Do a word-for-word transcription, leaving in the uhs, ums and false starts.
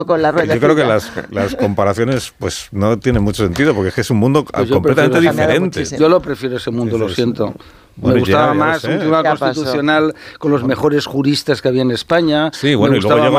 con la rueda. Yo creo que las, las comparaciones pues no tienen mucho sentido, porque es que es un mundo Pues completamente prefiero, diferente. Yo lo prefiero ese mundo, lo siento. Bueno, me gustaba ya, ya más un tribunal constitucional con los mejores juristas que había en España. Sí, bueno, me y luego llegó